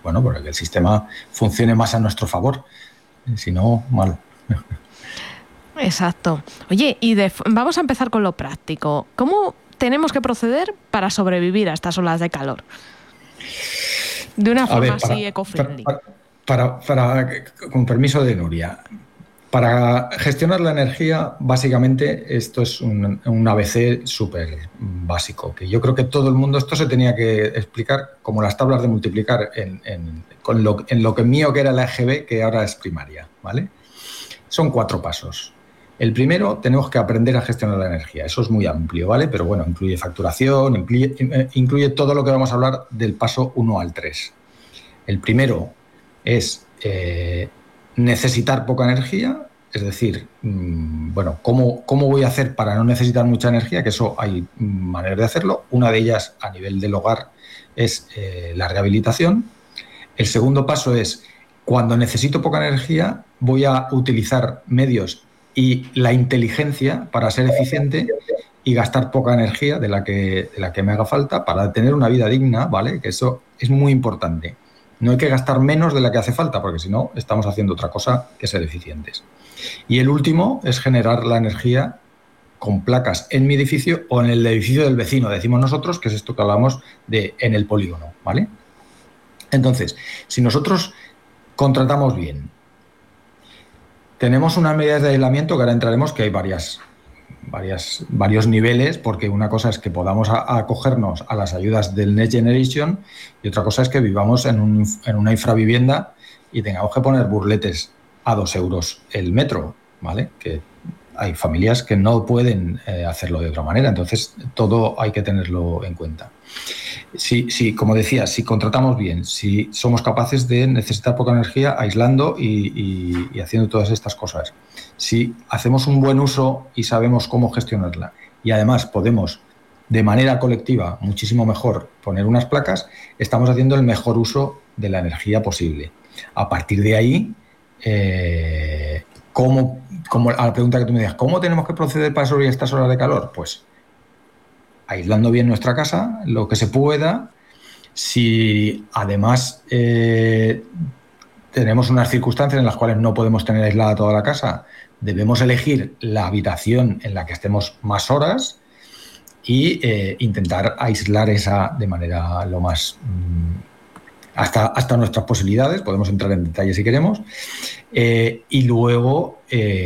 bueno, para que el sistema funcione más a nuestro favor. Si no, mal. Exacto. Oye, vamos a empezar con lo práctico. ¿Cómo tenemos que proceder para sobrevivir a estas olas de calor? De una forma así eco-friendly. Con permiso de Nuria, para gestionar la energía, básicamente, esto es un ABC súper básico, que yo creo que todo el mundo, esto se tenía que explicar como las tablas de multiplicar en lo que mío que era la EGB, que ahora es primaria, ¿vale? Son 4 pasos. El primero, tenemos que aprender a gestionar la energía. Eso es muy amplio, ¿vale? Pero bueno, incluye facturación, incluye todo lo que vamos a hablar del paso 1 al 3. El primero es necesitar poca energía, es decir, bueno, ¿cómo voy a hacer para no necesitar mucha energía? Que eso hay maneras de hacerlo. Una de ellas, a nivel del hogar, es la rehabilitación. El segundo paso es, cuando necesito poca energía, voy a utilizar medios y la inteligencia para ser eficiente y gastar poca energía de la que me haga falta para tener una vida digna, ¿vale? Que eso es muy importante. No hay que gastar menos de la que hace falta, porque si no, estamos haciendo otra cosa que ser eficientes. Y el último es generar la energía con placas en mi edificio o en el edificio del vecino, decimos nosotros, que es esto que hablamos de en el polígono, ¿vale? Entonces, si nosotros contratamos bien, tenemos unas medidas de aislamiento que ahora entraremos, que hay varios niveles, porque una cosa es que podamos acogernos a las ayudas del Next Generation y otra cosa es que vivamos en una infravivienda y tengamos que poner burletes a 2 euros el metro, ¿vale? Que hay familias que no pueden hacerlo de otra manera, entonces todo hay que tenerlo en cuenta. Si, como decía, si contratamos bien, si somos capaces de necesitar poca energía aislando y haciendo todas estas cosas, si hacemos un buen uso y sabemos cómo gestionarla y además podemos de manera colectiva muchísimo mejor poner unas placas, estamos haciendo el mejor uso de la energía posible. A partir de ahí, a la pregunta que tú me digas, ¿cómo tenemos que proceder para sobrevivir estas horas de calor? Pues aislando bien nuestra casa, lo que se pueda. Si además tenemos unas circunstancias en las cuales no podemos tener aislada toda la casa, debemos elegir la habitación en la que estemos más horas e intentar aislar esa de manera lo más hasta nuestras posibilidades. Podemos entrar en detalle si queremos, y luego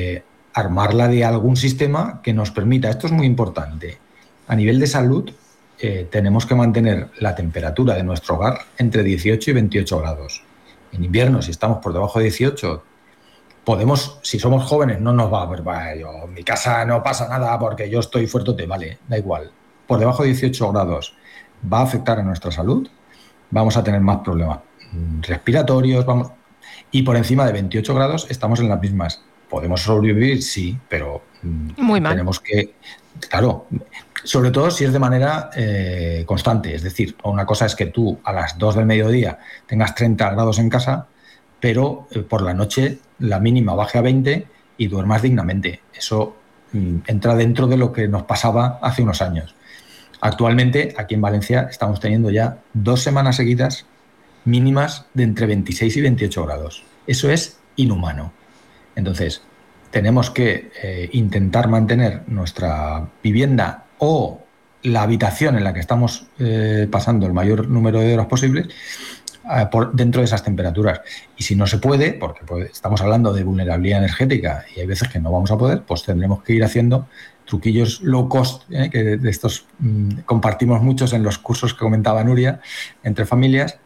armarla de algún sistema que nos permita, esto es muy importante, a nivel de salud, tenemos que mantener la temperatura de nuestro hogar entre 18 y 28 grados. En invierno, si estamos por debajo de 18, podemos, si somos jóvenes, no nos va a ver, en mi casa no pasa nada porque yo estoy fuertote, vale, da igual. Por debajo de 18 grados va a afectar a nuestra salud, vamos a tener más problemas respiratorios, y por encima de 28 grados estamos en las mismas. ¿Podemos sobrevivir? Sí, pero muy mal. Tenemos que, claro, sobre todo si es de manera constante. Es decir, una cosa es que tú a las 2 del mediodía tengas 30 grados en casa, pero por la noche la mínima baje a 20 y duermas dignamente. Eso entra dentro de lo que nos pasaba hace unos años. Actualmente, aquí en Valencia, estamos teniendo ya 2 semanas seguidas mínimas de entre 26 y 28 grados. Eso es inhumano. Entonces, tenemos que intentar mantener nuestra vivienda o la habitación en la que estamos pasando el mayor número de horas posibles dentro de esas temperaturas. Y si no se puede, porque estamos hablando de vulnerabilidad energética y hay veces que no vamos a poder, pues tendremos que ir haciendo truquillos low cost, que de estos compartimos muchos en los cursos que comentaba Nuria, entre familias,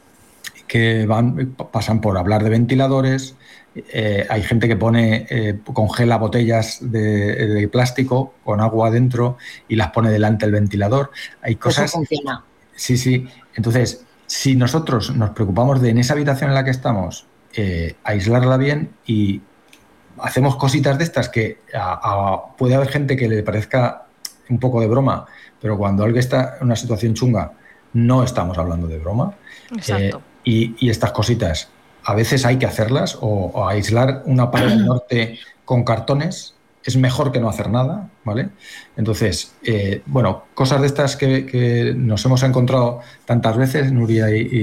que pasan por hablar de ventiladores. Hay gente que congela botellas de plástico con agua dentro y las pone delante del ventilador. Hay cosas. Eso funciona. Sí. Entonces, si nosotros nos preocupamos de en esa habitación en la que estamos, aislarla bien y hacemos cositas de estas que puede haber gente que le parezca un poco de broma, pero cuando alguien está en una situación chunga, no estamos hablando de broma. Exacto. Y estas cositas a veces hay que hacerlas, o aislar una pared del norte con cartones es mejor que no hacer nada, ¿vale? Entonces, cosas de estas que nos hemos encontrado tantas veces, Nuria y